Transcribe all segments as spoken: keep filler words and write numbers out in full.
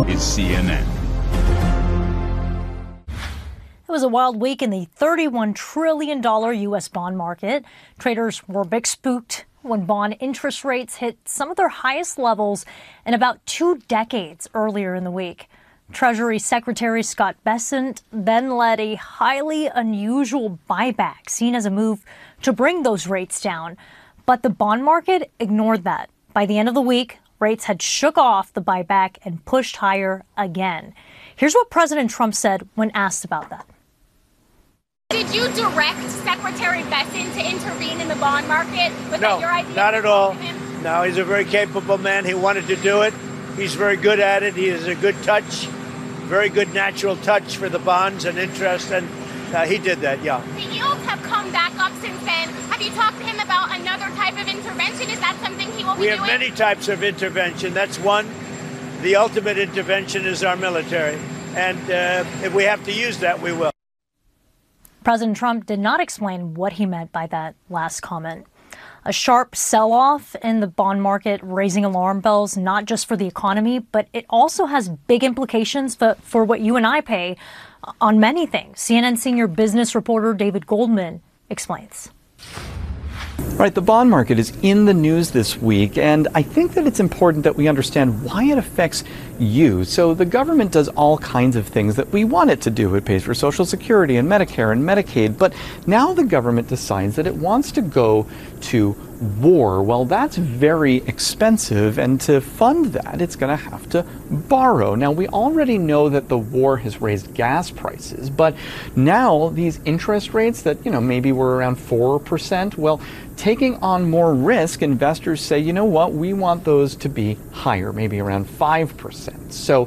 is C N N. It was a wild week in the thirty-one trillion dollars U S bond market. Traders were big spooked when bond interest rates hit some of their highest levels in about two decades earlier in the week. Treasury Secretary Scott Bessent then led a highly unusual buyback seen as a move to bring those rates down. But the bond market ignored that. By the end of the week, rates had shook off the buyback and pushed higher again. Here's what President Trump said when asked about that. Did you direct Secretary Bessent to intervene in the bond market? Was no, that your idea? Not at all. No, he's a very capable man. He wanted to do it. He's very good at it. He has a good touch, very good natural touch for the bonds and interest, and uh, he did that, yeah. The yields have come back up since then. Have you talked to him about another type of intervention? Is that something he will be we doing? We have many types of intervention. That's one. The ultimate intervention is our military, and uh, if we have to use that, we will. President Trump did not explain what he meant by that last comment. A sharp sell-off in the bond market raising alarm bells, not just for the economy, but it also has big implications for, for what you and I pay on many things. C N N senior business reporter David Goldman explains. Right, the bond market is in the news this week, and I think that it's important that we understand why it affects you. So the government does all kinds of things that we want it to do. It pays for Social Security and Medicare and Medicaid, but now the government decides that it wants to go to war. Well, that's very expensive, and to fund that, it's going to have to borrow. Now, we already know that the war has raised gas prices, but now these interest rates that, you know, maybe were around four percent, well, taking on more risk, investors say, you know what, we want those to be higher, maybe around five percent. So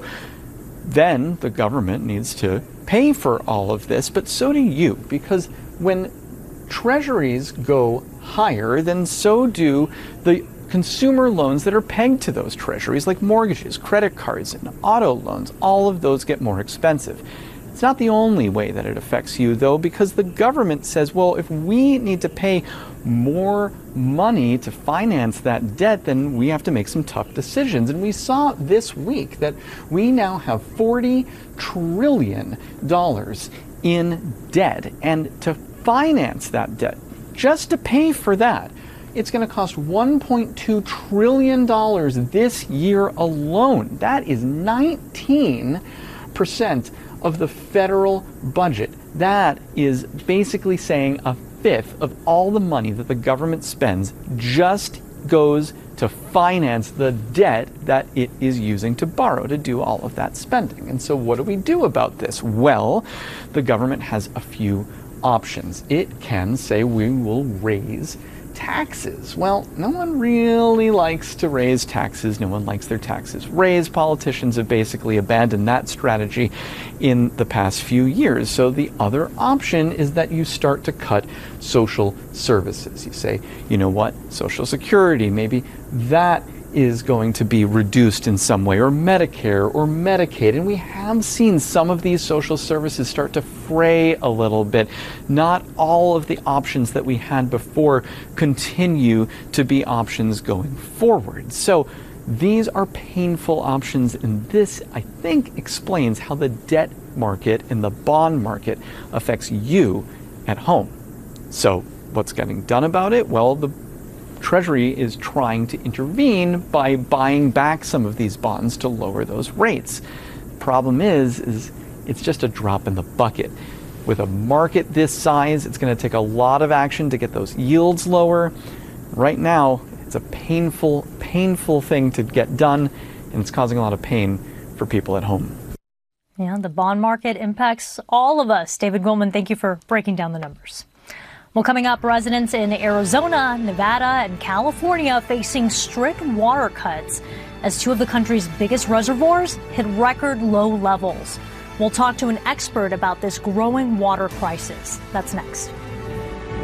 then the government needs to pay for all of this, but so do you, because when treasuries go higher, then so do the consumer loans that are pegged to those treasuries, like mortgages, credit cards, and auto loans. All of those get more expensive. It's not the only way that it affects you, though, because the government says, well, if we need to pay more money to finance that debt, then we have to make some tough decisions. And we saw this week that we now have forty trillion dollars in debt. And to finance that debt, just to pay for that, it's going to cost one point two trillion dollars this year alone. That is nineteen percent of the federal budget. That is basically saying a fifth of all the money that the government spends just goes to finance the debt that it is using to borrow to do all of that spending. And so what do we do about this? Well, the government has a few options. It can say we will raise taxes. Well, no one really likes to raise taxes. No one likes their taxes raised. Politicians have basically abandoned that strategy in the past few years. So the other option is that you start to cut social services. You say, you know what, Social Security, maybe that is going to be reduced in some way, or Medicare or Medicaid. And we have seen some of these social services start to fray a little bit. Not all of the options that we had before continue to be options going forward. So these are painful options, and this, I think, explains how the debt market and the bond market affects you at home. So what's getting done about it? Well, the Treasury is trying to intervene by buying back some of these bonds to lower those rates. The problem is, is it's just a drop in the bucket. With a market this size, it's going to take a lot of action to get those yields lower. Right now, it's a painful, painful thing to get done, and it's causing a lot of pain for people at home. Yeah, the bond market impacts all of us. David Goldman, thank you for breaking down the numbers. Well, coming up, residents in Arizona, Nevada, and California facing strict water cuts as two of the country's biggest reservoirs hit record low levels. We'll talk to an expert about this growing water crisis. That's next.